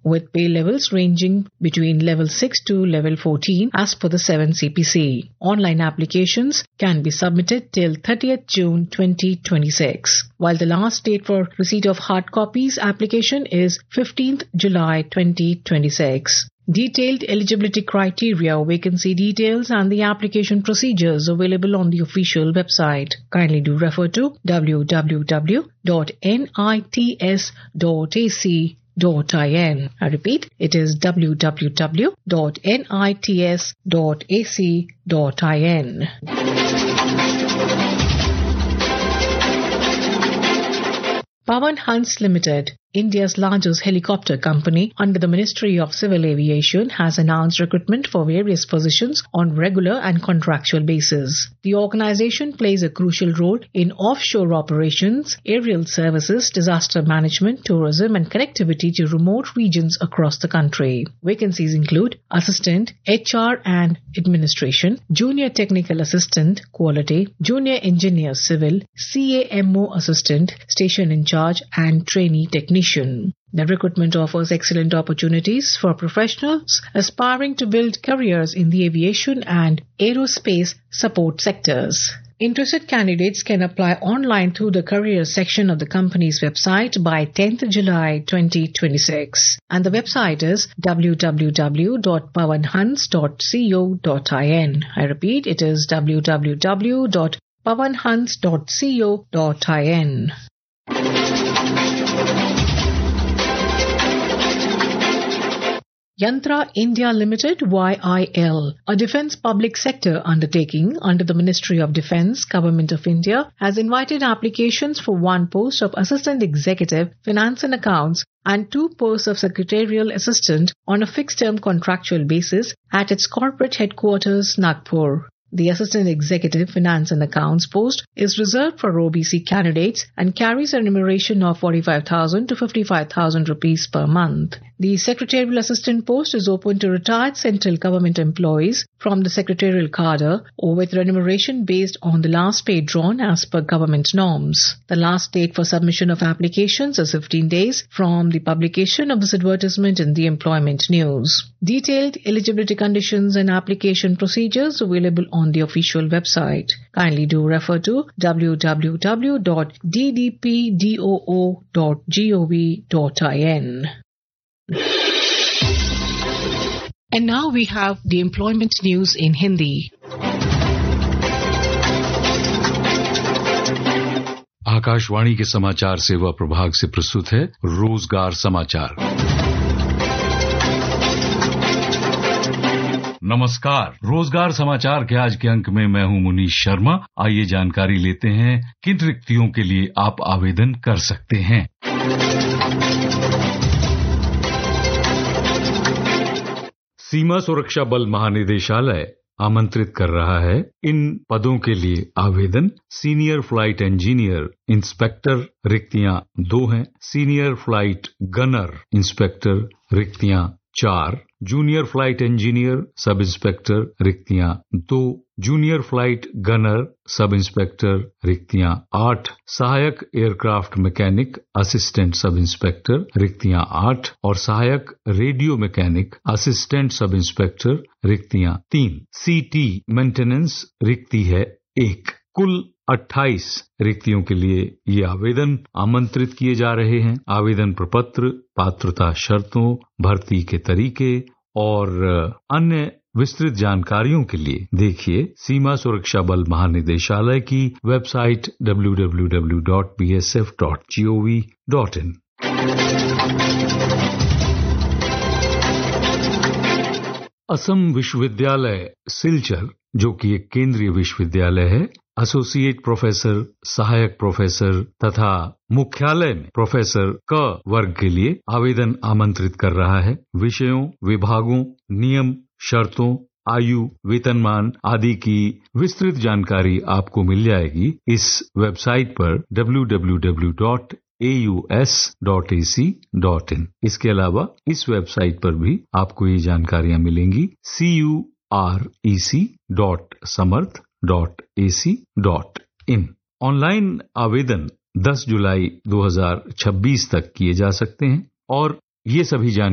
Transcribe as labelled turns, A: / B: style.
A: with pay levels ranging between level 6 to level 14 as per the 7 CPC. Online applications can be submitted till 30th June 2026, while the last date for receipt of hard copies application is 15th July 2026. Detailed eligibility criteria, vacancy details and the application procedures available on the official website. Kindly do refer to www.nits.ac.in. I repeat, it is www.nits.ac.in. Pawan Hans Limited, India's largest helicopter company under the Ministry of Civil Aviation, has announced recruitment for various positions on regular and contractual basis. The organization plays a crucial role in offshore operations, aerial services, disaster management, tourism and connectivity to remote regions across the country. Vacancies include Assistant, HR and Administration, Junior Technical Assistant, Quality, Junior Engineer Civil, CAMO Assistant, Station in Charge and Trainee Technician. The recruitment offers excellent opportunities for professionals aspiring to build careers in the aviation and aerospace support sectors. Interested candidates can apply online through the careers section of the company's website by 10th July 2026. And the website is www.pawanhans.co.in. I repeat, it is www.pawanhans.co.in. Yantra India Limited YIL, a defence public sector undertaking under the Ministry of Defence, Government of India, has invited applications for one post of Assistant Executive, Finance and Accounts and two posts of Secretarial Assistant on a fixed-term contractual basis at its corporate headquarters, Nagpur. The Assistant Executive Finance and Accounts post is reserved for OBC candidates and carries a remuneration of 45,000 to 55,000 rupees per month. The Secretarial Assistant post is open to retired central government employees from the secretarial cadre or with remuneration based on the last pay drawn as per government norms. The last date for submission of applications is 15 days from the publication of this advertisement in the Employment News. Detailed eligibility conditions and application procedures available on the official website. Kindly do refer to www.ddpdoo.gov.in. And now we have the employment news in Hindi.
B: Akashvani के समाचार सेवा प्रभाग से प्रस्तुत है रोजगार समाचार। नमस्कार, रोजगार समाचार के आज के अंक में मैं हूं मुनीश शर्मा। आइए जानकारी लेते हैं किन रिक्तियों के लिए आप आवेदन कर सकते हैं। सीमा सुरक्षा बल महानिदेशालय आमंत्रित कर रहा है। इन पदों के लिए आवेदन सीनियर फ्लाइट इंजीनियर इंस्पेक्टर रिक्तियां 2 हैं, सीनियर फ्लाइट गनर इंस्पेक्टर रिक्तियां 4, junior flight engineer sub inspector रिक्तियां 2, junior flight gunner sub inspector रिक्तियां 8, सहायक aircraft mechanic assistant sub inspector रिक्तियां 8 और सहायक radio mechanic assistant sub inspector रिक्तियां 3। सीटी मेंटेनेंस रिक्ति है 1। कुल 28 रिक्तियों के लिए ये आवेदन आमंत्रित किए जा रहे हैं। आवेदन प्रपत्र, पात्रता शर्तों, भर्ती के तरीके और अन्य विस्तृत जानकारियों के लिए देखिए सीमा सुरक्षा बल महानिदेशालय की वेबसाइट www.bsf.gov.in। असम विश्वविद्यालय सिलचर, जो कि एक केंद्रीय विश्वविद्यालय है, एसोसिएट प्रोफेसर, सहायक प्रोफेसर तथा मुख्यालय में प्रोफेसर क वर्ग के लिए आवेदन आमंत्रित कर रहा है। विषयों, विभागों, नियम, शर्तों, आयु, वेतनमान आदि की विस्तृत जानकारी आपको मिल जाएगी इस वेबसाइट पर www.aus.ac.in। इसके अलावा इस वेबसाइट पर भी आपको ये जानकारियां मिलेंगी curec.samarth.ac.in। ऑनलाइन आवेदन 10 जुलाई 2026 तक किए जा सकते हैं और ये सभी